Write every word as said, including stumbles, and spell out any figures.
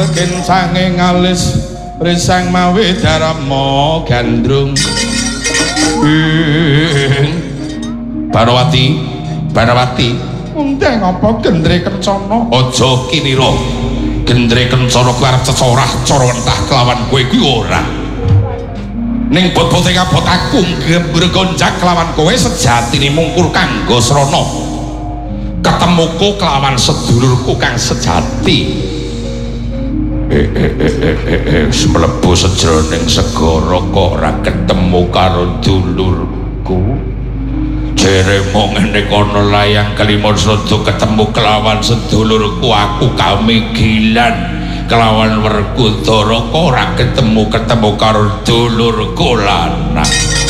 Ken sange ngalis risang mawi darama gandrung Barawati Barawati undang apa Gendre Kencana aja kinira Gendre Kencana kuwi arep cecorah cara entah kelawan kowe kuwi ora ning bot-bote kabot aku nggembrgonjak kelawan kowe sejatine mungkur kanggo srana ketemuku kelawan sedulurku kang sejati eh eh eh eh eh eh mlebu sejroning segara kok ora ketemu karo dulurku jere mung ngene kono layang kelima sada ketemu kelawan sedulurku aku kamigilan kelawan Werkudara kok ora ketemu ketemu karo dulurku lanang